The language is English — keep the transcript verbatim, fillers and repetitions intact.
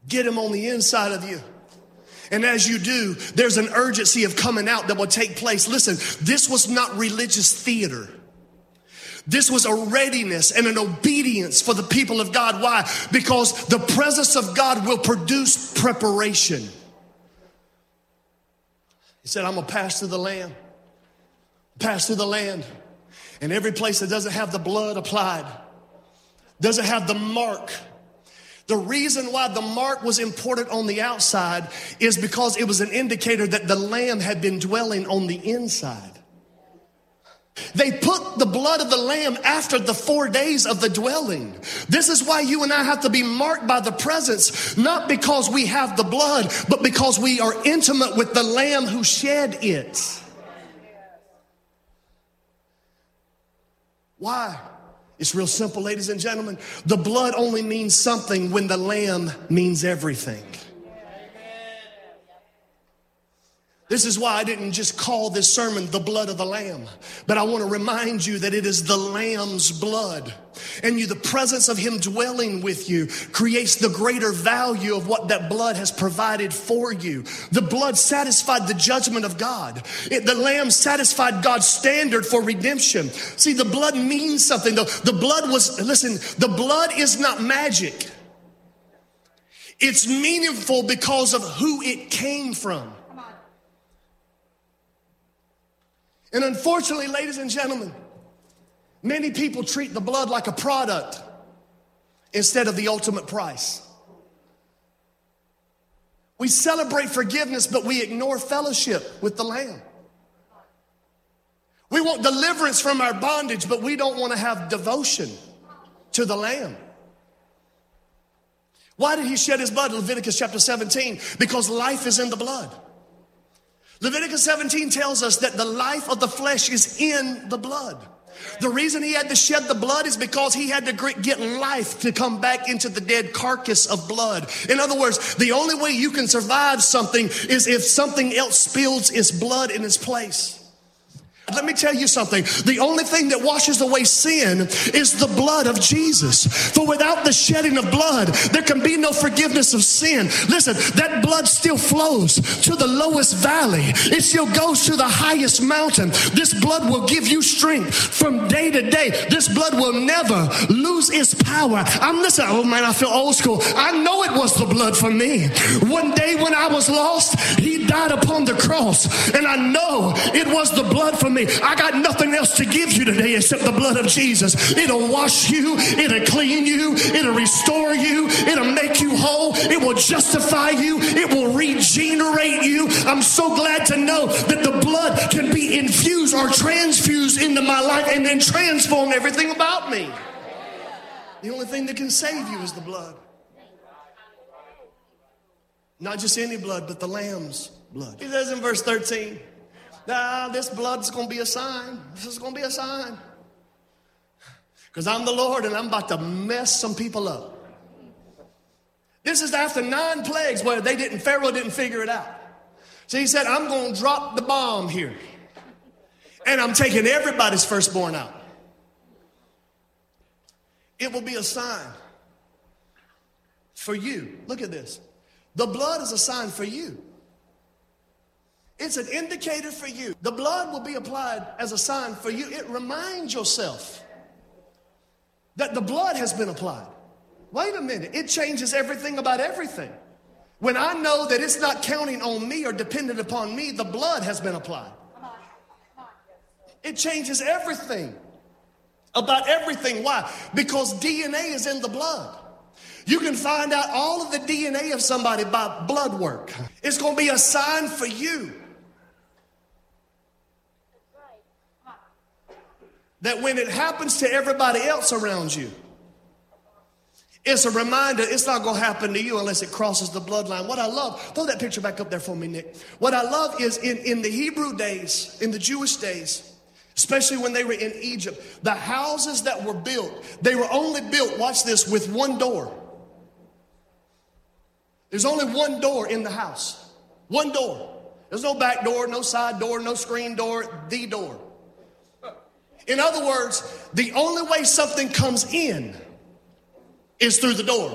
Get him on the inside of you. And as you do, there's an urgency of coming out that will take place. Listen, this was not religious theater. This was a readiness and an obedience for the people of God. Why? Because the presence of God will produce preparation. He said, I'm going to pass through the land. Pass through the land. And every place that doesn't have the blood applied, doesn't have the mark. The reason why the mark was imported on the outside is because it was an indicator that the lamb had been dwelling on the inside. They put the blood of the lamb after the four days of the dwelling. This is why you and I have to be marked by the presence, not because we have the blood, but because we are intimate with the lamb who shed it. Why? It's real simple, ladies and gentlemen. The blood only means something when the lamb means everything. This is why I didn't just call this sermon the blood of the lamb, but I want to remind you that it is the lamb's blood. And you, the presence of him dwelling with you creates the greater value of what that blood has provided for you. The blood satisfied the judgment of God. It, the lamb satisfied God's standard for redemption. See, the blood means something. The, the blood was, listen, the blood is not magic. It's meaningful because of who it came from. And unfortunately, ladies and gentlemen, many people treat the blood like a product instead of the ultimate price. We celebrate forgiveness, but we ignore fellowship with the Lamb. We want deliverance from our bondage, but we don't want to have devotion to the Lamb. Why did he shed his blood? Leviticus chapter seventeen, because life is in the blood. Leviticus seventeen tells us that the life of the flesh is in the blood. The reason he had to shed the blood is because he had to get life to come back into the dead carcass of blood. In other words, the only way you can survive something is if something else spills its blood in its place. Let me tell you something. The only thing that washes away sin is the blood of Jesus. For without the shedding of blood, there can be no forgiveness of sin. Listen, that blood still flows to the lowest valley. It still goes to the highest mountain. This blood will give you strength from day to day. This blood will never lose its power. I'm listening. Oh man, I feel old school. I know it was the blood for me. One day when I was lost, he died upon the cross. And I know it was the blood for me. I got nothing else to give you today except the blood of Jesus. It'll wash you. It'll clean you. It'll restore you. It'll make you whole. It will justify you. It will regenerate you. I'm so glad to know that the blood can be infused or transfused into my life and then transform everything about me. The only thing that can save you is the blood. Not just any blood, but the Lamb's blood. He says in verse thirteen, nah, this blood's going to be a sign. This is going to be a sign. Because I'm the Lord and I'm about to mess some people up. This is after nine plagues where they didn't, Pharaoh didn't figure it out. So he said, I'm going to drop the bomb here. And I'm taking everybody's firstborn out. It will be a sign for you. Look at this. The blood is a sign for you. It's an indicator for you. The blood will be applied as a sign for you. It reminds yourself that the blood has been applied. Wait a minute. It changes everything about everything. When I know that it's not counting on me or dependent upon me, the blood has been applied. It changes everything about everything. Why? Because D N A is in the blood. You can find out all of the D N A of somebody by blood work. It's going to be a sign for you. That when it happens to everybody else around you, it's a reminder it's not going to happen to you unless it crosses the bloodline. What I love, throw that picture back up there for me, Nick. What I love is in, in the Hebrew days, in the Jewish days, especially when they were in Egypt, the houses that were built, they were only built, watch this, with one door. There's only one door in the house. One door. There's no back door, no side door, no screen door, the door. In other words, the only way something comes in is through the door.